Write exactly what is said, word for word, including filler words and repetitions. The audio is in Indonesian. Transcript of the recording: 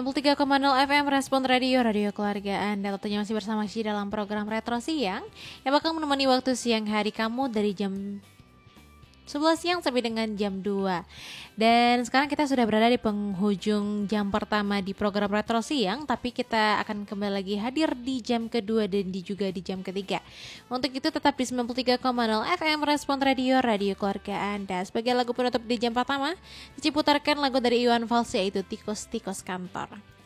sembilan puluh tiga koma nol F M Respon Radio, Radio Keluarga Anda. Tentunya masih bersama Syi dalam program Retro Siang yang bakal menemani waktu siang hari kamu dari jam sebelas siang sampai dengan jam dua. Dan sekarang kita sudah berada di penghujung jam pertama di program Retro Siang, tapi kita akan kembali lagi hadir di jam kedua dan di juga di jam ketiga. Untuk itu tetap di sembilan puluh tiga koma nol F M Respon Radio, Radio Keluarga Anda. Sebagai lagu penutup di jam pertama, diputarkan lagu dari Iwan Fals yaitu Tikus-Tikus Kantor.